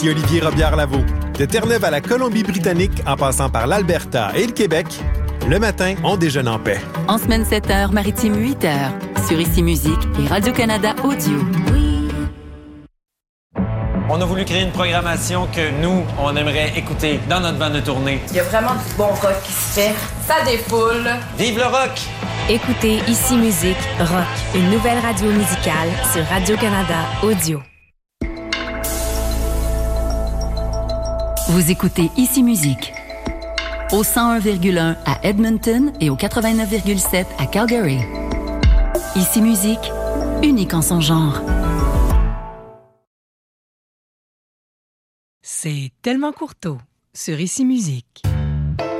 Ici Olivier Robillard-Lavaux. De Terre-Neuve à la Colombie-Britannique, en passant par l'Alberta et le Québec, le matin, on déjeune en paix. En semaine 7h, maritime 8h, sur Ici Musique et Radio-Canada Audio. On a voulu créer une programmation que nous, on aimerait écouter dans notre bande de tournée. Il y a vraiment du bon rock qui se fait. Ça défoule. Vive le rock! Écoutez Ici Musique Rock, une nouvelle radio musicale sur Radio-Canada Audio. Vous écoutez Ici Musique au 101,1 à Edmonton et au 89,7 à Calgary. Ici Musique, unique en son genre. C'est tellement courteau sur Ici Musique.